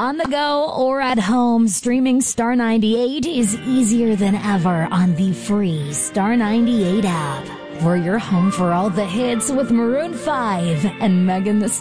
On the go or at home, streaming Star 98 is easier than ever on the free Star 98 app. We're your home for all the hits with Maroon 5 and Megan Thee Stallion.